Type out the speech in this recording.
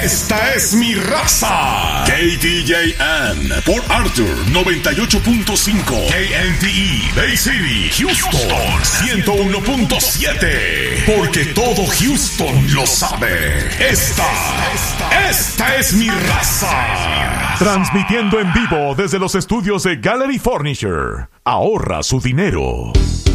Esta es mi raza. KDJM, Port Arthur 98.5. KNTE, Bay City, Houston 101.7. Porque todo Houston lo sabe. Esta es mi raza. Transmitiendo en vivo desde los estudios de Gallery Furniture. Ahorra su dinero.